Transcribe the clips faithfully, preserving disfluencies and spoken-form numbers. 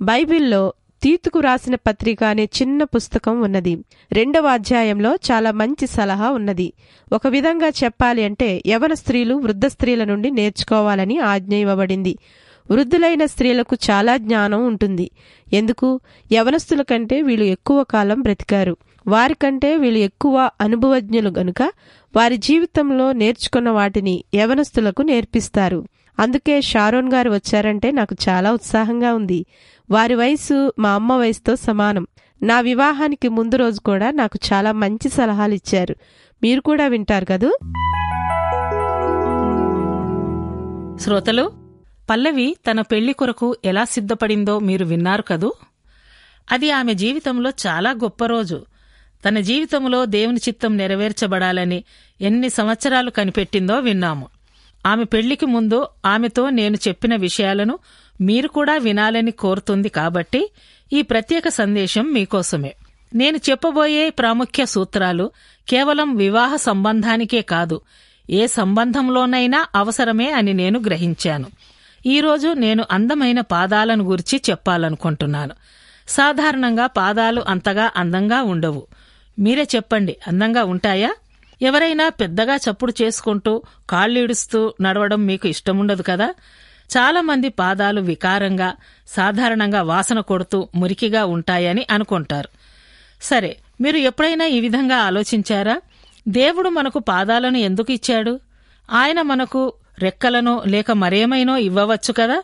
బైబిల్లో తీతుకు రాసిన పత్రిక అనే చిన్న పుస్తకం ఉన్నది. రెండవ అధ్యాయంలో చాలా మంచి సలహా ఉన్నది. ఒక విధంగా చెప్పాలి అంటే యవన స్త్రీలు వృద్ధ స్త్రీల నుండి నేర్చుకోవాలని ఆజ్ఞ ఇవ్వబడింది. వృద్ధులైన స్త్రీలకు చాలా జ్ఞానం ఉంటుంది. ఎందుకు? యవనస్తుల కంటే వీళ్ళు ఎక్కువ కాలం బ్రతికారు. వారికంటే వీళ్ళు ఎక్కువ అనుభవజ్ఞులు గనుక వారి జీవితంలో నేర్చుకున్న వాటిని యవనస్తులకు నేర్పిస్తారు. అందుకే షారోన్ గారు వచ్చారంటే నాకు చాలా ఉత్సాహంగా ఉంది. వారి వయసు మా అమ్మ వయసుతో సమానం. నా వివాహానికి ముందు రోజు కూడా నాకు చాలా మంచి సలహాలు ఇచ్చారు. మీరు కూడా వింటారు కదూ? శ్రోతలు, పల్లవి తన పెళ్లి కొరకు ఎలా సిద్ధపడిందో మీరు విన్నారు కదూ? అది ఆమె జీవితంలో చాలా గొప్ప రోజు. తన జీవితంలో దేవుని చిత్తం నెరవేర్చబడాలని ఎన్ని సంవత్సరాలు కనిపెట్టిందో విన్నాము. ఆమె పెళ్లికి ముందు ఆమెతో నేను చెప్పిన విషయాలను మీరు కూడా వినాలని కోరుతుంది. కాబట్టి ఈ ప్రత్యేక సందేశం మీకోసమే. నేను చెప్పబోయే ప్రాముఖ్య సూత్రాలు కేవలం వివాహ సంబంధానికే కాదు, ఏ సంబంధంలోనైనా అవసరమే అని నేను గ్రహించాను. ఈరోజు నేను అందమైన పాదాలను గురించి చెప్పాలనుకుంటున్నాను. సాధారణంగా పాదాలు అంతగా అందంగా ఉండవు. మీరే చెప్పండి, అందంగా ఉంటాయా? ఎవరైనా పెద్దగా చప్పుడు చేసుకుంటూ కాళ్ళీడుస్తూ నడవడం మీకు ఇష్టముండదు కదా? చాలా మంది పాదాలు వికారంగా, సాధారణంగా వాసన కొడుతూ మురికిగా ఉంటాయని అనుకుంటారు. సరే, మీరు ఎప్పుడైనా ఈ విధంగా ఆలోచించారా? దేవుడు మనకు పాదాలను ఎందుకు ఇచ్చాడు? ఆయన మనకు రెక్కలనో లేక మరేమైనో ఇవ్వవచ్చు కదా?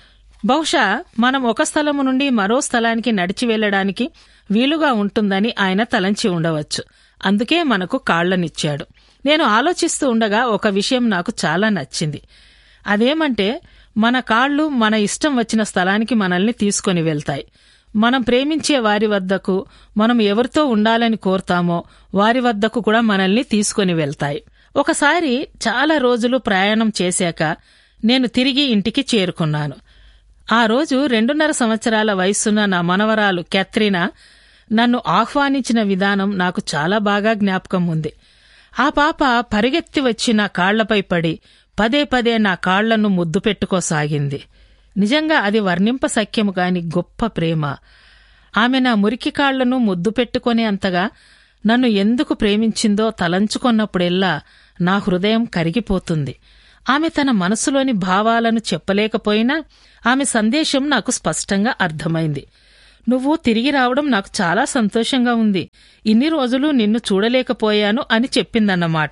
బహుశా మనం ఒక స్థలము నుండి మరో స్థలానికి నడిచి వెళ్లడానికి వీలుగా ఉంటుందని ఆయన తలంచి ఉండవచ్చు. అందుకే మనకు కాళ్లనిచ్చాడు. నేను ఆలోచిస్తూ ఉండగా ఒక విషయం నాకు చాలా నచ్చింది. అదేమంటే, మన కాళ్లు మన ఇష్టం వచ్చిన స్థలానికి మనల్ని తీసుకుని వెళ్తాయి. మనం ప్రేమించే వారి వద్దకు, మనం ఎవరితో ఉండాలని కోరుతామో వారి వద్దకు కూడా మనల్ని తీసుకుని వెళ్తాయి. ఒకసారి చాలా రోజులు ప్రయాణం చేశాక నేను తిరిగి ఇంటికి చేరుకున్నాను. ఆ రోజు రెండున్నర సంవత్సరాల వయస్సున్న నా మనవరాలు క్యాథ్రీనా నన్ను ఆహ్వానించిన విధానం నాకు చాలా బాగా జ్ఞాపకం ఉంది. ఆ పాప పరిగెత్తి వచ్చి నా కాళ్లపై పడి పదే పదే నా కాళ్లను ముద్దు పెట్టుకోసాగింది. నిజంగా అది వర్ణింపశక్యము గాని గొప్ప ప్రేమ. ఆమె నా మురికి కాళ్లను ముద్దు పెట్టుకునే అంతగా నన్ను ఎందుకు ప్రేమించిందో తలంచుకొన్నప్పుడెల్లా నా హృదయం కరిగిపోతుంది. ఆమె తన మనసులోని భావాలను చెప్పలేకపోయినా ఆమె సందేశం నాకు స్పష్టంగా అర్థమైంది. నువ్వు తిరిగి రావడం నాకు చాలా సంతోషంగా ఉంది. ఇన్ని రోజులు నిన్ను చూడలేకపోయాను అని చెప్పిందన్నమాట.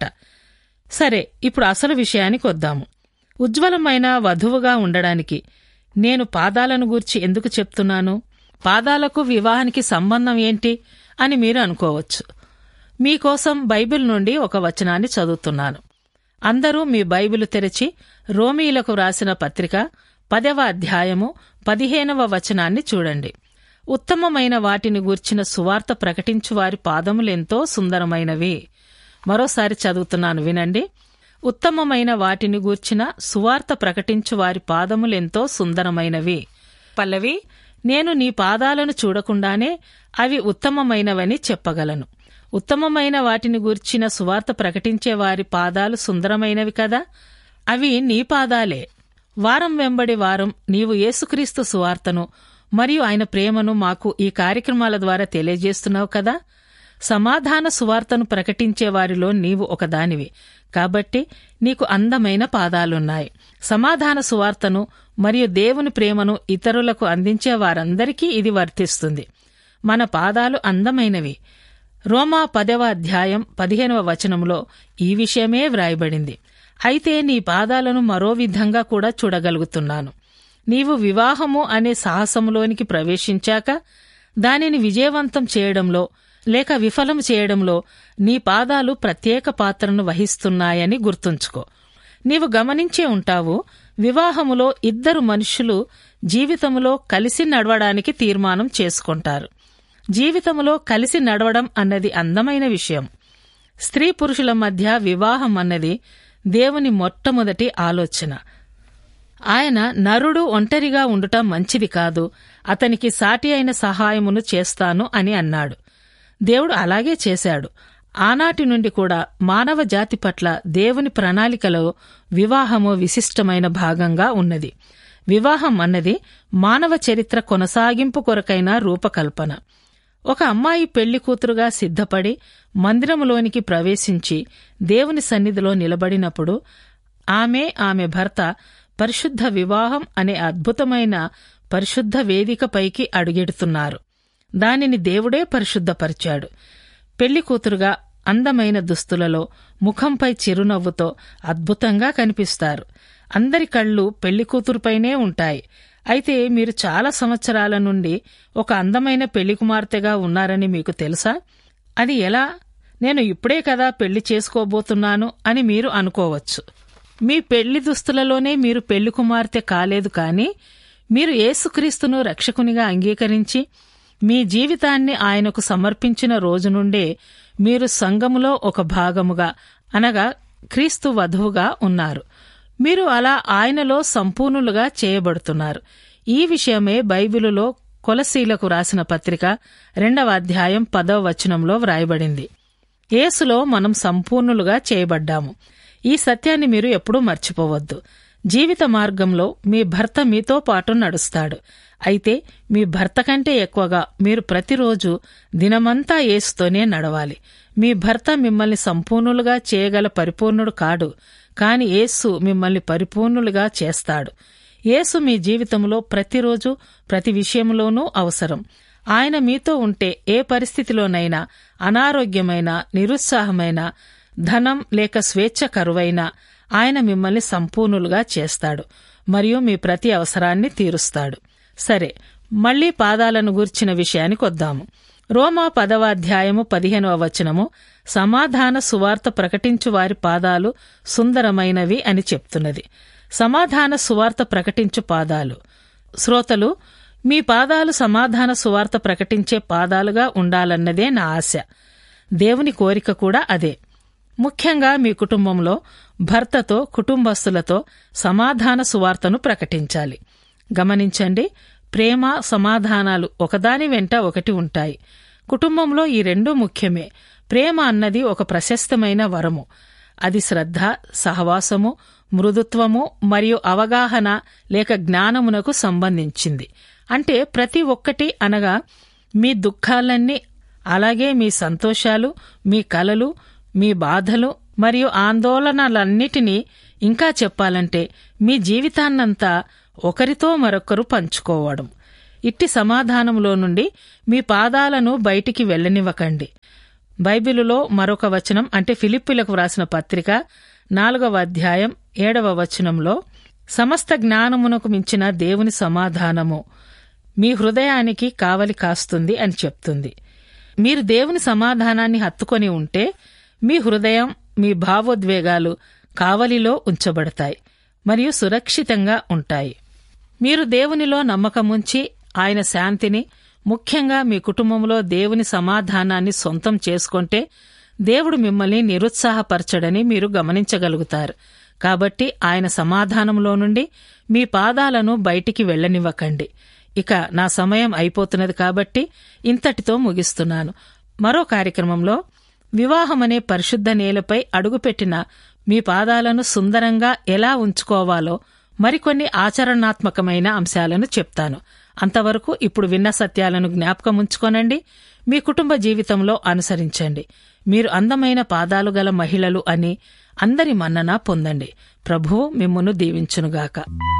సరే, ఇప్పుడు అసలు విషయానికి వద్దాము. ఉజ్వలమైన వధువుగా ఉండడానికి నేను పాదాలను గూర్చి ఎందుకు చెప్తున్నాను? పాదాలకు వివాహానికి సంబంధం ఏంటి అని మీరు అనుకోవచ్చు. మీకోసం బైబిల్ నుండి ఒక వచనాన్ని చదువుతున్నాను. అందరూ మీ బైబిలు తెరచి రోమీయులకు రాసిన పత్రిక పదవ అధ్యాయము పదిహేనవ వచనాన్ని చూడండి. ఉత్తమమైన వాటిని గూర్చిన సువార్త ప్రకటించువారి పాదములెంతో సుందరమైనవి. మరోసారి చదువుతున్నాను, వినండి. ఉత్తమమైన వాటిని గూర్చిన సువార్త ప్రకటించువారి పాదములెంతో సుందరమైనవి. పల్లవి, నేను నీ పాదాలను చూడకుండానే అవి ఉత్తమమైనవని చెప్పగలను. ఉత్తమమైన వాటిని గూర్చిన సువార్త ప్రకటించేవారి పాదాలు సుందరమైనవి కదా? అవి నీ పాదాలే. వారం వెంబడి వారం నీవు యేసుక్రీస్తు సువార్తను మరియు ఆయన ప్రేమను మాకు ఈ కార్యక్రమాల ద్వారా తెలియజేస్తున్నావు కదా? సమాధాన సువార్తను ప్రకటించే వారిలో నీవు ఒకదానివి. కాబట్టి నీకు అందమైన పాదాలున్నాయి. సమాధాన సువార్తను మరియు దేవుని ప్రేమను ఇతరులకు అందించే వారందరికీ ఇది వర్తిస్తుంది. మన పాదాలు అందమైనవి. రోమా పదవ అధ్యాయం పదిహేనవ వచనంలో ఈ విషయమే వ్రాయబడింది. అయితే నీ పాదాలను మరో విధంగా కూడా చూడగలుగుతున్నాను. నీవు వివాహము అనే సాహసంలోనికి ప్రవేశించాక దానిని విజయవంతం చేయడంలో లేక విఫలం చేయడంలో నీ పాదాలు ప్రత్యేక పాత్రను వహిస్తున్నాయని గుర్తుంచుకో. నీవు గమనించే ఉంటావు, వివాహములో ఇద్దరు మనుషులు జీవితములో కలిసి నడవడానికి తీర్మానం చేసుకుంటారు. జీవితములో కలిసి నడవడం అన్నది అందమైన విషయం. స్త్రీ పురుషుల మధ్య వివాహం అన్నది దేవుని మొట్టమొదటి ఆలోచన. ఆయన నరుడు ఒంటరిగా ఉండుట మంచిది కాదు, అతనికి సాటి అయిన సహాయమును చేస్తాను అని అన్నాడు. దేవుడు అలాగే చేశాడు. ఆనాటి నుండి కూడా మానవ జాతి పట్ల దేవుని ప్రణాళికలో వివాహము విశిష్టమైన భాగంగా ఉన్నది. వివాహం అన్నది మానవ చరిత్ర కొనసాగింపు కొరకైన రూపకల్పన. ఒక అమ్మాయి పెళ్లి కూతురుగా సిద్ధపడి మందిరములోనికి ప్రవేశించి దేవుని సన్నిధిలో నిలబడినప్పుడు ఆమె ఆమె భర్త పరిశుద్ధ వివాహం అనే అద్భుతమైన పరిశుద్ధ వేదికపైకి అడుగెడుతున్నారు. దానిని దేవుడే పరిశుద్ధపరిచాడు. పెళ్లి కూతురుగా అందమైన దుస్తులలో, ముఖంపై చిరునవ్వుతో అద్భుతంగా కనిపిస్తారు. అందరి కళ్ళు పెళ్లి కూతురుపైనే ఉంటాయి. అయితే మీరు చాలా సంవత్సరాల నుండి ఒక అందమైన పెళ్లి కుమార్తెగా ఉన్నారని మీకు తెలుసా? అది ఎలా? నేను ఇప్పుడే కదా పెళ్లి చేసుకోబోతున్నాను అని మీరు అనుకోవచ్చు. మీ పెళ్లి దుస్తులలోనే మీరు పెళ్లి కుమార్తె కాలేదు, కానీ మీరు యేసుక్రీస్తును రక్షకునిగా అంగీకరించి మీ జీవితాన్ని ఆయనకు సమర్పించిన రోజు నుండే మీరు సంఘములో ఒక భాగముగా, అనగా క్రీస్తు వధువుగా ఉన్నారు. మీరు అలా ఆయనలో సంపూర్ణులుగా చేయబడుతున్నారు. ఈ విషయమే బైబిలులో కొలసీలకు రాసిన పత్రిక రెండవ అధ్యాయం పదవ వచనంలో వ్రాయబడింది. యేసులో మనం సంపూర్ణులుగా చేయబడ్డాము. ఈ సత్యాన్ని మీరు ఎప్పుడూ మర్చిపోవద్దు. జీవిత మార్గంలో మీ భర్త మీతో పాటు నడుస్తాడు. అయితే మీ భర్త కంటే ఎక్కువగా మీరు ప్రతిరోజు దినమంతా యేసుతోనే నడవాలి. మీ భర్త మిమ్మల్ని సంపూర్ణులుగా చేయగల పరిపూర్ణుడు కాడు, కాని యేసు మిమ్మల్ని పరిపూర్ణులుగా చేస్తాడు. యేసు మీ జీవితంలో ప్రతిరోజు ప్రతి విషయంలోనూ అవసరం. ఆయన మీతో ఉంటే ఏ పరిస్థితిలోనైనా అనారోగ్యమైన, నిరుత్సాహమైన, ధనం లేక స్వేచ్ఛ కరువైనా ఆయన మిమ్మల్ని సంపూర్ణులుగా చేస్తాడు మరియు మీ ప్రతి అవసరాన్ని తీరుస్తాడు. సరే, మళ్లీ పాదాలను గూర్చిన విషయానికొద్దాము. రోమా పదవ అధ్యాయము పదిహేనవ వచనము సమాధాన సువార్త ప్రకటించు వారి పాదాలు సుందరమైనవి అని చెప్తున్నది. సమాధాన సువార్త ప్రకటించు పాదాలు. శ్రోతలు, మీ పాదాలు సమాధాన సువార్త ప్రకటించే పాదాలుగా ఉండాలన్నదే నా ఆశ. దేవుని కోరిక కూడా అదే. ముఖ్యంగా మీ కుటుంబంలో భర్తతో, కుటుంబస్తులతో సమాధాన సువార్తను ప్రకటించాలి. గమనించండి, ప్రేమ, సమాధానాలు ఒకదాని వెంట ఒకటి ఉంటాయి. కుటుంబంలో ఈ రెండూ ముఖ్యమే. ప్రేమ అన్నది ఒక ప్రశస్తమైన వరము. అది శ్రద్ధ, సహవాసము, మృదుత్వము మరియు అవగాహన లేక జ్ఞానమునకు సంబంధించింది. అంటే ప్రతి ఒక్కటి, అనగా మీ దుఃఖాలన్నీ, అలాగే మీ సంతోషాలు, మీ కలలు, మీ బాధలు మరియు ఆందోళనలన్నిటినీ, ఇంకా చెప్పాలంటే మీ జీవితాన్నంతా ఒకరితో మరొకరు పంచుకోవడం. ఇట్టి సమాధానంలో నుండి మీ పాదాలను బయటికి వెళ్లనివ్వకండి. బైబిలులో మరొక వచనం, అంటే ఫిలిప్పీలకు వ్రాసిన పత్రిక నాలుగవ అధ్యాయం ఏడవ వచనంలో సమస్త జ్ఞానమునకు మించిన దేవుని సమాధానము మీ హృదయానికి కావలి కాస్తుంది అని చెప్తుంది. మీరు దేవుని సమాధానాన్ని హత్తుకొని ఉంటే మీ హృదయం, మీ భావోద్వేగాలు కావలిలో ఉంచబడతాయి మరియు సురక్షితంగా ఉంటాయి. మీరు దేవునిలో నమ్మకముంచి ఆయన శాంతిని, ముఖ్యంగా మీ కుటుంబంలో దేవుని సమాధానాన్ని సొంతం చేసుకుంటే దేవుడు మిమ్మల్ని నిరుత్సాహపరచడని మీరు గమనించగలుగుతారు. కాబట్టి ఆయన సమాధానంలో నుండి మీ పాదాలను బయటికి వెళ్లనివ్వకండి. ఇక నా సమయం అయిపోతున్నది కాబట్టి ఇంతటితో ముగిస్తున్నాను. మరో కార్యక్రమంలో వివాహమనే పరిశుద్ధ నేలపై అడుగుపెట్టిన మీ పాదాలను సుందరంగా ఎలా ఉంచుకోవాలో మరికొన్ని ఆచరణాత్మకమైన అంశాలను చెప్తాను. అంతవరకు ఇప్పుడు విన్న సత్యాలను జ్ఞాపకం ఉంచుకోనండి, మీ కుటుంబ జీవితంలో అనుసరించండి. మీరు అందమైన పాదాలు గల మహిళలు అని అందరి మన్నన పొందండి. ప్రభువు మిమ్మును దీవించునుగాక.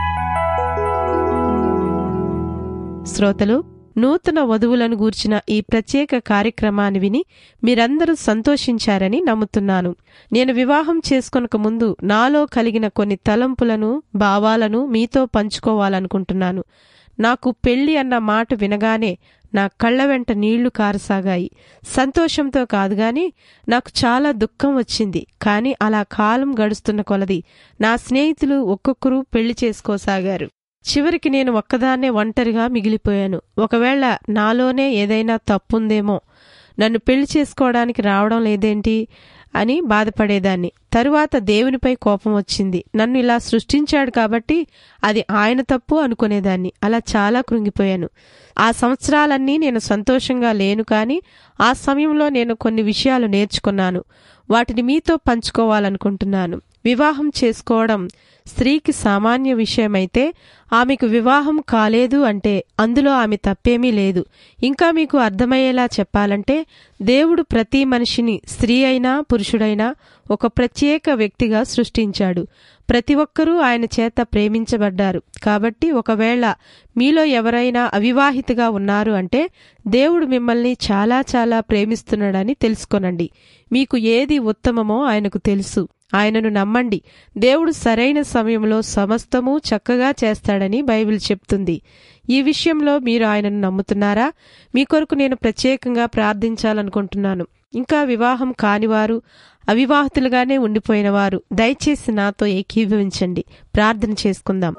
శ్రోతలు, నూతన వధువులను గూర్చిన ఈ ప్రత్యేక కార్యక్రమాన్ని విని మీరందరూ సంతోషించారని నమ్ముతున్నాను. నేను వివాహం చేసుకొనక ముందు నాలో కలిగిన కొన్ని తలంపులను, భావాలను మీతో పంచుకోవాలనుకుంటున్నాను. నాకు పెళ్లి అన్న మాట వినగానే నా కళ్ల వెంట నీళ్లు కారసాగాయి. సంతోషంతో కాదుగాని నాకు చాలా దుఃఖం వచ్చింది. కాని అలా కాలం గడుస్తున్న కొలది నా స్నేహితులు ఒక్కొక్కరు పెళ్లి చేసుకోసాగారు. చివరికి నేను ఒక్కదాన్నే ఒంటరిగా మిగిలిపోయాను. ఒకవేళ నాలోనే ఏదైనా తప్పుందేమో, నన్ను పెళ్లి చేసుకోవడానికి రావడం లేదేంటి అని బాధపడేదాన్ని. తరువాత దేవునిపై కోపం వచ్చింది. నన్ను ఇలా సృష్టించాడు కాబట్టి అది ఆయన తప్పు అనుకునేదాన్ని. అలా చాలా కృంగిపోయాను. ఆ సంవత్సరాలన్నీ నేను సంతోషంగా లేను, కానీ ఆ సమయంలో నేను కొన్ని విషయాలు నేర్చుకున్నాను. వాటిని మీతో పంచుకోవాలనుకుంటున్నాను. వివాహం చేసుకోవడం స్త్రీకి సామాన్య విషయమైతే ఆమెకు వివాహం కాలేదు అంటే అందులో ఆమె తప్పేమీ లేదు. ఇంకా మీకు అర్థమయ్యేలా చెప్పాలంటే దేవుడు ప్రతి మనిషిని, స్త్రీ అయినా పురుషుడైనా, ఒక ప్రత్యేక వ్యక్తిగా సృష్టించాడు. ప్రతి ఒక్కరూ ఆయన చేత ప్రేమించబడ్డారు. కాబట్టి ఒకవేళ మీలో ఎవరైనా అవివాహితగా ఉన్నారు అంటే దేవుడు మిమ్మల్ని చాలా చాలా ప్రేమిస్తున్నాడని తెలుసుకొనండి. మీకు ఏది ఉత్తమమో ఆయనకు తెలుసు. ఆయనను నమ్మండి. దేవుడు సరైన సమయంలో సమస్తము చక్కగా చేస్తాడని బైబిల్ చెప్తుంది. ఈ విషయంలో మీరు ఆయనను నమ్ముతున్నారా? మీ కొరకు నేను ప్రత్యేకంగా ప్రార్థించాలనుకుంటున్నాను. ఇంకా వివాహం కానివారు, అవివాహితులుగానే ఉండిపోయిన వారు దయచేసి నాతో ఏకీభవించండి. ప్రార్థన చేసుకుందాం.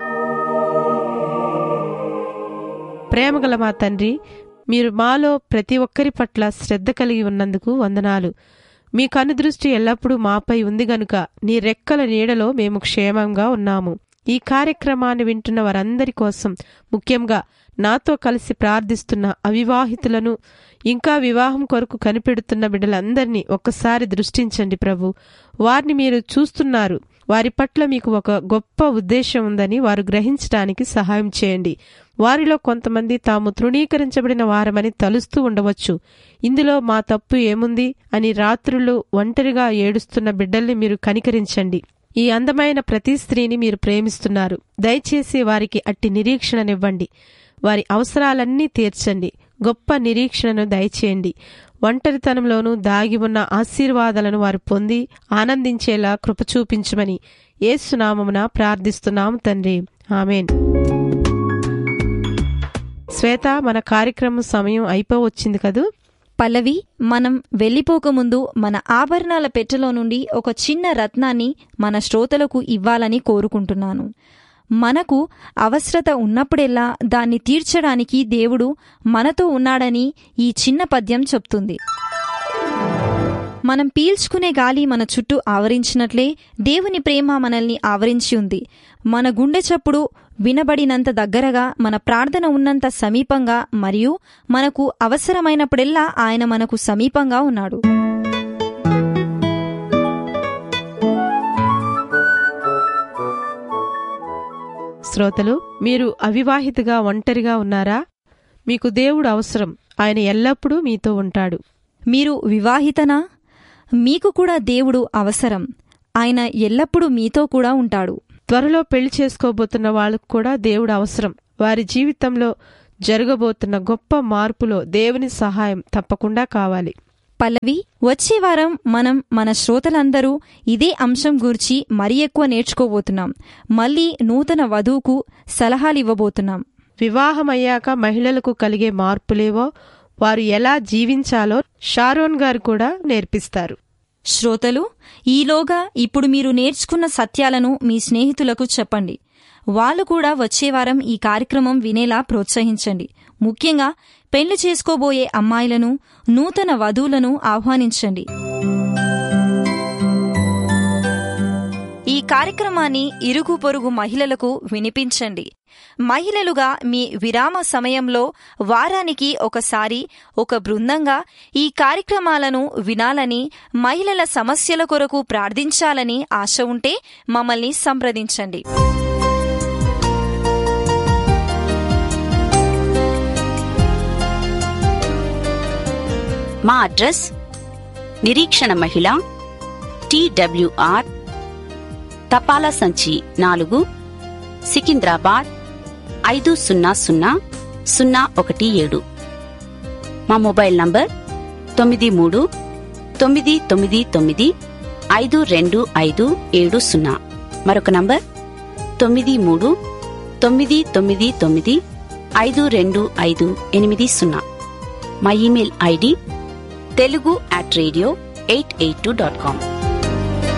ప్రేమగల మా తండ్రి, మీరు మాలో ప్రతి ఒక్కరి పట్ల శ్రద్ధ కలిగి ఉన్నందుకు వందనాలు. మీ కనుదృష్టి ఎల్లప్పుడూ మాపై ఉంది గనుక నీ రెక్కల నీడలో మేము క్షేమంగా ఉన్నాము. ఈ కార్యక్రమాన్ని వింటున్న వారందరి కోసం, ముఖ్యంగా నాతో కలిసి ప్రార్థిస్తున్న అవివాహితులను, ఇంకా వివాహం కొరకు కనిపెడుతున్న బిడ్డలందరినీ ఒక్కసారి దృష్టించండి ప్రభు. వారిని మీరు చూస్తున్నారు. వారి పట్ల మీకు ఒక గొప్ప ఉద్దేశం ఉందని వారు గ్రహించడానికి సహాయం చేయండి. వారిలో కొంతమంది తాము తృణీకరించబడిన వారమని తలుస్తూ ఉండవచ్చు. ఇందులో మా తప్పు ఏముంది అని రాత్రులు ఒంటరిగా ఏడుస్తున్న బిడ్డల్ని మీరు కనికరించండి. ఈ అందమైన ప్రతి స్త్రీని మీరు ప్రేమిస్తున్నారు. దయచేసి వారికి అట్టి నిరీక్షణనివ్వండి. వారి అవసరాలన్నీ తీర్చండి. గొప్ప నిరీక్షణను దయచేయండి. ఒంటరితనంలోనూ దాగి ఉన్న ఆశీర్వాదాలను వారు పొంది ఆనందించేలా కృప చూపించమని యేసునామమున ప్రార్థిస్తున్నాము తండ్రి. ఆమేన్. శ్వేత, మన కార్యక్రమం సమయం అయిపోవచ్చింది కదూ? పల్లవి, మనం వెళ్లిపోకముందు మన ఆభరణాల పెట్టెలో నుండి ఒక చిన్న రత్నాన్ని మన శ్రోతలకు ఇవ్వాలని కోరుకుంటున్నాను. మనకు అవసరత ఉన్నప్పుడెల్లా దాన్ని తీర్చడానికి దేవుడు మనతో ఉన్నాడని ఈ చిన్న పద్యం చెప్తుంది. మనం పీల్చుకునే గాలి మన చుట్టూ ఆవరించినట్లే దేవుని ప్రేమ మనల్ని ఆవరించి ఉంది. మన గుండె చప్పుడు వినబడినంత దగ్గరగా, మన ప్రార్థన ఉన్నంత సమీపంగా, మరియు మనకు అవసరమైనప్పుడెల్లా ఆయన మనకు సమీపంగా ఉన్నాడు. శ్రోతలు, మీరు అవివాహితగా ఒంటరిగా ఉన్నారా? మీకు దేవుడు అవసరం. ఆయన ఎల్లప్పుడూ మీతో ఉంటాడు. మీరు వివాహితనా? మీకు కూడా దేవుడు అవసరం. ఆయన ఎల్లప్పుడూ మీతో కూడా ఉంటాడు. త్వరలో పెళ్లి చేసుకోబోతున్న వాళ్ళకు కూడా దేవుడు అవసరం. వారి జీవితంలో జరగబోతున్న గొప్ప మార్పులో దేవుని సహాయం తప్పకుండా కావాలి. పల్లవి, వచ్చే వారం మనం మన శ్రోతలందరూ ఇదే అంశం గురించి మరీ ఎక్కువ నేర్చుకోబోతున్నాం. మళ్ళీ నూతన వధువుకు సలహాలివ్వబోతున్నాం. వివాహమయ్యాక మహిళలకు కలిగే మార్పులేవో, వారు ఎలా జీవించాలో షారోన్ గారు కూడా నేర్పిస్తారు. శ్రోతలు, ఈలోగా ఇప్పుడు మీరు నేర్చుకున్న సత్యాలను మీ స్నేహితులకు చెప్పండి. వాళ్ళు కూడా వచ్చే వారం ఈ కార్యక్రమం వినేలా ప్రోత్సహించండి. ముఖ్యంగా పెళ్లి చేసుకోబోయే అమ్మాయిలను, నూతన వధువులను ఆహ్వానించండి. ఈ కార్యక్రమాన్ని ఇరుగు పొరుగు మహిళలకు వినిపించండి. మహిళలుగా మీ విరామ సమయంలో వారానికి ఒకసారి ఒక బృందంగా ఈ కార్యక్రమాలను వినాలని, మహిళల సమస్యల కొరకు ప్రార్థించాలని ఆశ ఉంటే మమ్మల్ని సంప్రదించండి. మా అడ్రస్ నిరీక్షణ మహిళ, టీడబ్ల్యూఆర్, తపాలా సంచి నాలుగు, సికింద్రాబాద్ ఐదు సున్నా సున్నా సున్నా ఒకటి ఏడు. మా మొబైల్ నంబర్ తొమ్మిది మూడు తొమ్మిది తొమ్మిది తొమ్మిది ఐదు రెండు ఐదు ఏడు సున్నా. మరొక నంబర్ తొమ్మిది మూడు తొమ్మిది తొమ్మిది తొమ్మిది ఐదు రెండు ఐదు ఎనిమిది సున్నా. మా email ID Telugu at radio eight eight two dot com.